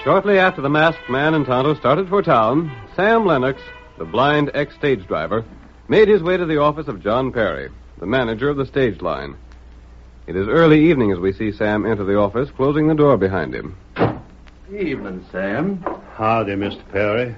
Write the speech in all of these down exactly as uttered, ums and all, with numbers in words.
Shortly after the masked man and Tonto started for town, Sam Lennox, the blind ex-stage driver, made his way to the office of John Perry, the manager of the stage line. It is early evening as we see Sam enter the office, closing the door behind him. Evening, Sam. Howdy, Mister Perry.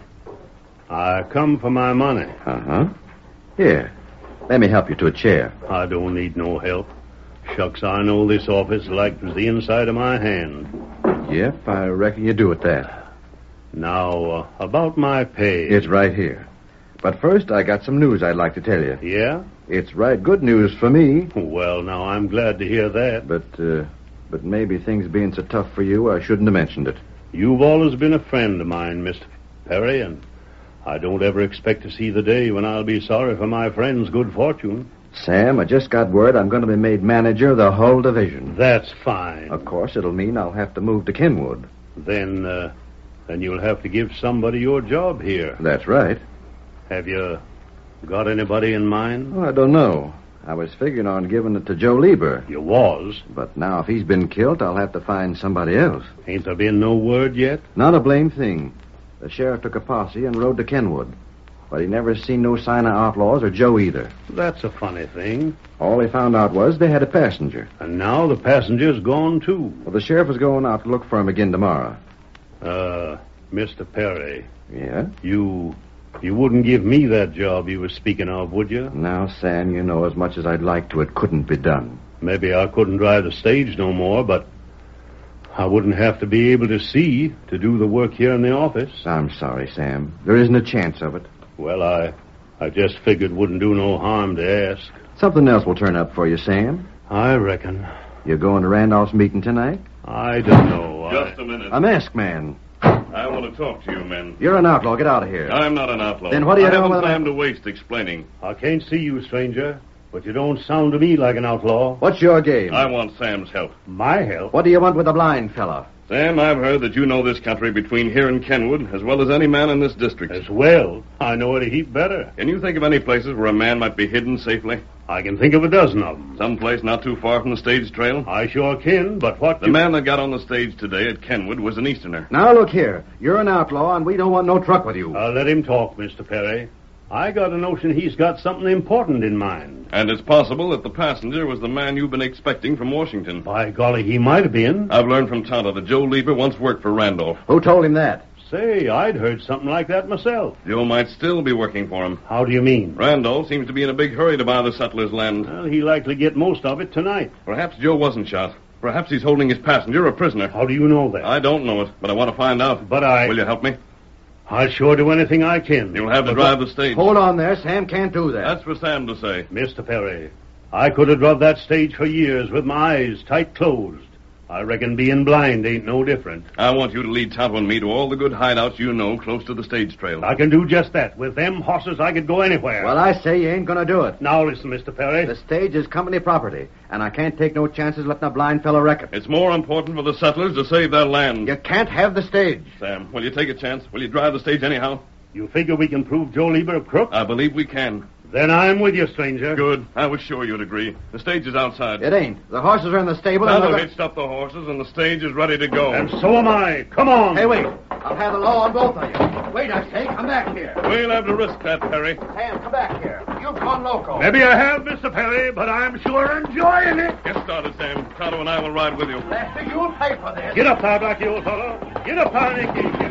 I come for my money. Uh-huh. Here, let me help you to a chair. I don't need no help. Shucks, I know this office like it was the inside of my hand. Yep, I reckon you do at that. Now, uh, about my pay. It's right here. But first, I got some news I'd like to tell you. Yeah? It's right good news for me. Well, now, I'm glad to hear that. But, uh, but maybe things being so tough for you, I shouldn't have mentioned it. You've always been a friend of mine, Mister Perry, and I don't ever expect to see the day when I'll be sorry for my friend's good fortune. Sam, I just got word I'm going to be made manager of the whole division. That's fine. Of course, it'll mean I'll have to move to Kenwood. Then, uh, then you'll have to give somebody your job here. That's right. Have you got anybody in mind? Well, I don't know. I was figuring on giving it to Joe Lieber. You was? But now if he's been killed, I'll have to find somebody else. Ain't there been no word yet? Not a blame thing. The sheriff took a posse and rode to Kenwood. But he never seen no sign of outlaws or Joe either. That's a funny thing. All he found out was they had a passenger. And now the passenger's gone, too. Well, the sheriff is going out to look for him again tomorrow. Uh, Mister Perry. Yeah? You... You wouldn't give me that job you were speaking of, would you? Now, Sam, you know as much as I'd like to, it couldn't be done. Maybe I couldn't drive the stage no more, but I wouldn't have to be able to see to do the work here in the office. I'm sorry, Sam. There isn't a chance of it. Well, I I just figured wouldn't do no harm to ask. Something else will turn up for you, Sam. I reckon. You're going to Randolph's meeting tonight? I don't know. Just I... a minute. A masked man. I want to talk to you, men. You're an outlaw. Get out of here. I'm not an outlaw. Then what do you I know haven't about time that? to waste explaining. I can't see you, stranger, but you don't sound to me like an outlaw. What's your game? I want Sam's help. My help? What do you want with a blind fella? Sam, I've heard that you know this country between here and Kenwood as well as any man in this district. As well. I know it a heap better. Can you think of any places where a man might be hidden safely? I can think of a dozen of them. Some place not too far from the stage trail? I sure can, but what... The you... man that got on the stage today at Kenwood was an Easterner. Now, look here. You're an outlaw, and we don't want no truck with you. Uh, let him talk, Mister Perry. I got a notion he's got something important in mind. And it's possible that the passenger was the man you've been expecting from Washington. By golly, he might have been. I've learned from Tonto that Joe Lieber once worked for Randolph. Who told him that? Say, I'd heard something like that myself. Joe might still be working for him. How do you mean? Randolph seems to be in a big hurry to buy the settler's land. Well, he likely get most of it tonight. Perhaps Joe wasn't shot. Perhaps he's holding his passenger a prisoner. How do you know that? I don't know it, but I want to find out. But I... Will you help me? I'll sure do anything I can. You'll have to But drive what- the stage. Hold on there. Sam can't do that. That's for Sam to say. Mister Perry, I could have drove that stage for years with my eyes tight closed. I reckon being blind ain't no different. I want you to lead Tonto and me to all the good hideouts you know close to the stage trail. I can do just that. With them horses, I could go anywhere. Well, I say you ain't gonna do it. Now listen, Mister Perry. The stage is company property, and I can't take no chances letting a blind fellow wreck it. It's more important for the settlers to save their land. You can't have the stage. Sam, will you take a chance? Will you drive the stage anyhow? You figure we can prove Joe Lieber a crook? I believe we can. Then I'm with you, stranger. Good. I was sure you'd agree. The stage is outside. It ain't. The horses are in the stable. and Tonto they're hitched up the horses, and the stage is ready to go. And so am I. Come on. Hey, wait. I'll have the law on both of you. Wait, I say. Come back here. We'll have to risk that, Perry. Sam, come back here. You've gone loco. Maybe I have, Mister Perry, but I'm sure enjoying it. Get started, Sam. Tonto and I will ride with you. Lester, you'll pay for this. Get up there, Blackie, old fellow. Get up there and engage.